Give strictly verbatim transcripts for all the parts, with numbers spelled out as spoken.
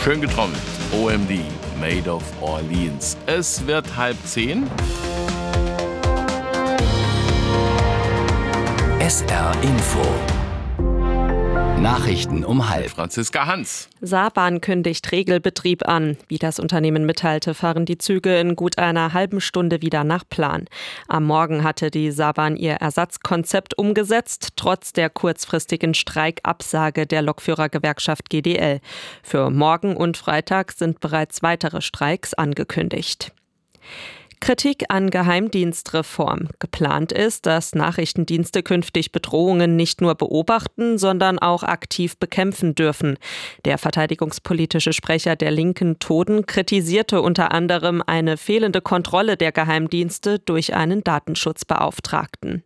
Schön getrommelt. O M D, Made of Orleans. Es wird halb zehn. S R Info. Nachrichten um halb. Franziska Hans. Saarbahn kündigt Regelbetrieb an. Wie das Unternehmen mitteilte, fahren die Züge in gut einer halben Stunde wieder nach Plan. Am Morgen hatte die Saarbahn ihr Ersatzkonzept umgesetzt, trotz der kurzfristigen Streikabsage der Lokführergewerkschaft G D L. Für morgen und Freitag sind bereits weitere Streiks angekündigt. Kritik an Geheimdienstreform. Geplant ist, dass Nachrichtendienste künftig Bedrohungen nicht nur beobachten, sondern auch aktiv bekämpfen dürfen. Der verteidigungspolitische Sprecher der Linken, Toden, kritisierte unter anderem eine fehlende Kontrolle der Geheimdienste durch einen Datenschutzbeauftragten.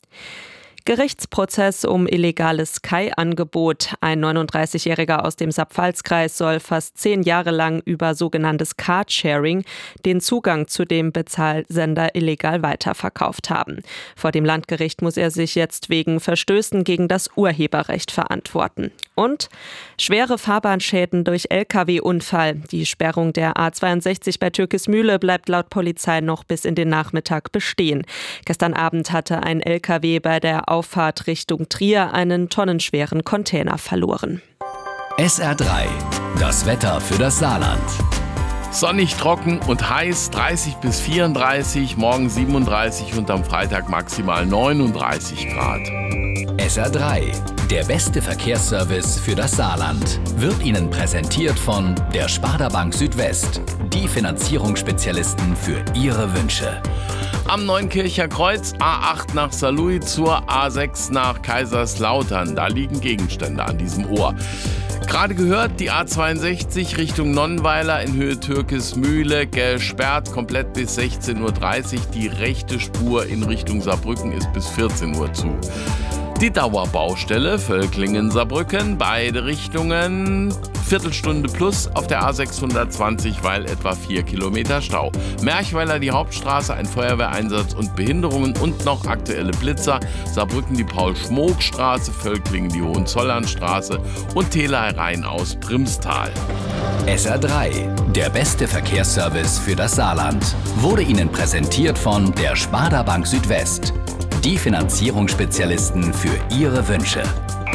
Gerichtsprozess um illegales Sky-Angebot. Ein neununddreißigjähriger aus dem Saarpfalz-Kreis soll fast zehn Jahre lang über sogenanntes Carsharing den Zugang zu dem Bezahlsender illegal weiterverkauft haben. Vor dem Landgericht muss er sich jetzt wegen Verstößen gegen das Urheberrecht verantworten. Und schwere Fahrbahnschäden durch L K W-Unfall. Die Sperrung der A zweiundsechzig bei Türkismühle bleibt laut Polizei noch bis in den Nachmittag bestehen. Gestern Abend hatte ein L K W bei der Auffahrt Richtung Trier einen tonnenschweren Container verloren. S R drei. Das Wetter für das Saarland. Sonnig, trocken und heiß, dreißig bis vierunddreißig, morgen siebenunddreißig und am Freitag maximal neununddreißig Grad. S R drei. Der beste Verkehrsservice für das Saarland wird Ihnen präsentiert von der Sparda Bank Südwest. Die Finanzierungsspezialisten für Ihre Wünsche. Am Neunkircher Kreuz A acht nach Saarlouis zur A sechs nach Kaiserslautern. Da liegen Gegenstände an diesem Ohr. Gerade gehört, die A zweiundsechzig Richtung Nonnenweiler in Höhe Türkismühle gesperrt, komplett bis sechzehn Uhr dreißig. Die rechte Spur in Richtung Saarbrücken ist bis vierzehn Uhr zu. Die Dauerbaustelle Völklingen-Saarbrücken, beide Richtungen, Viertelstunde plus auf der A sechshundertzwanzig, weil etwa vier Kilometer Stau. Merchweiler die Hauptstraße, ein Feuerwehreinsatz und Behinderungen und noch aktuelle Blitzer. Saarbrücken die Paul-Schmook-Straße, Völklingen die Hohenzollernstraße und Tela Rhein aus Primstal. S R drei, der beste Verkehrsservice für das Saarland, wurde Ihnen präsentiert von der Sparda Bank Südwest. Die Finanzierungsspezialisten für Ihre Wünsche.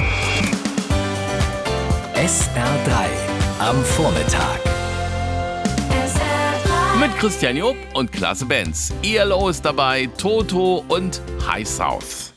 S R drei am Vormittag. Mit Christian Job und klasse Bands. E L O ist dabei, Toto und High South.